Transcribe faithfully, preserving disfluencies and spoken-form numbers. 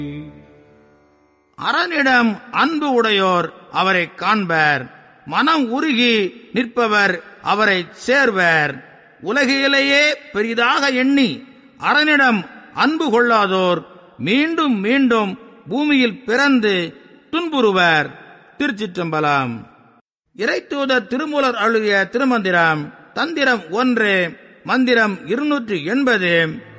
அரணிடம் அன்பு உடையோர் அவரை காண்பர், மனம் உருகி நிற்பவர் அவரை சேர்வர். உலகிலேயே பெரிதாக எண்ணி அரணிடம் அன்பு கொள்ளாதோர் மீண்டும் மீண்டும் பூமியில் பிறந்து துன்புறுவர். திருச்சிற்றம்பலம். இறைத்தூதர் திருமூலர் அருளிய திருமந்திரம். தந்திரம் ஒன்று, மந்திரம் இருநூற்று எண்பது.